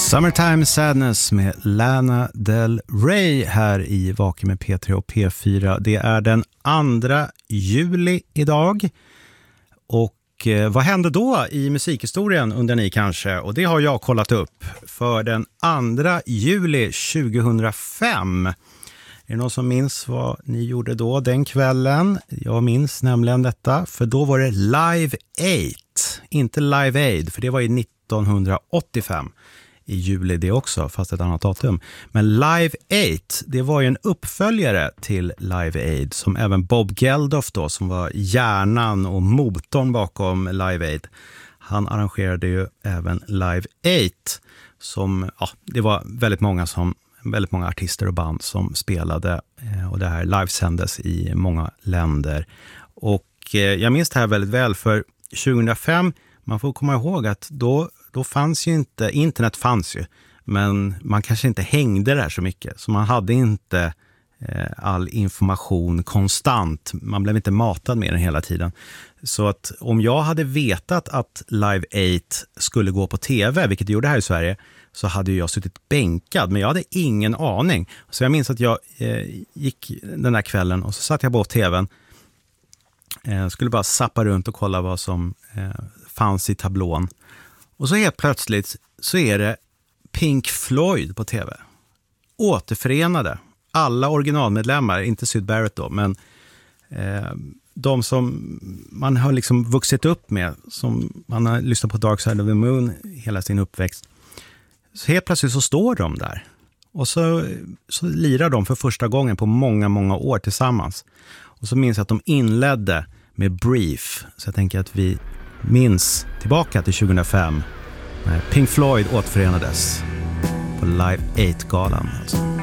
Summertime Sadness med Lana Del Rey här i Vaken med P3 och P4. Det är den 2 juli idag. Och vad hände då i musikhistorien undrar ni kanske? Och det har jag kollat upp. För den 2 juli 2005. Är det någon som minns vad ni gjorde då den kvällen? Jag minns nämligen detta. För då var det Live 8. Inte Live Aid, för det var ju 1985. I juli det också, fast ett annat datum. Men Live 8, det var ju en uppföljare till Live Aid som även Bob Geldof då, som var hjärnan och motorn bakom Live Aid. Han arrangerade ju även Live 8 som, ja, det var väldigt många artister och band som spelade och det här livesändes i många länder. Och jag minns det här väldigt väl för 2005, man får komma ihåg att då fanns ju inte, internet fanns ju, men man kanske inte hängde där så mycket. Så man hade inte all information konstant. Man blev inte matad med den hela tiden. Så att om jag hade vetat att Live 8 skulle gå på tv, vilket det gjorde här i Sverige, så hade jag suttit bänkad. Men jag hade ingen aning. Så jag minns att jag gick den där kvällen och så satt jag på tvn. Skulle bara zappa runt och kolla vad som fanns i tablån. Och så helt plötsligt så är det Pink Floyd på tv. Återförenade. Alla originalmedlemmar, inte Syd Barrett då, men de som man har liksom vuxit upp med, som man har lyssnat på Dark Side of the Moon hela sin uppväxt. Så helt plötsligt så står de där. Och så lirar de för första gången på många, många år tillsammans. Och så minns jag att de inledde med Brief. Så jag tänker att vi minns tillbaka till 2005 när Pink Floyd återförenades på Live 8-galan alltså.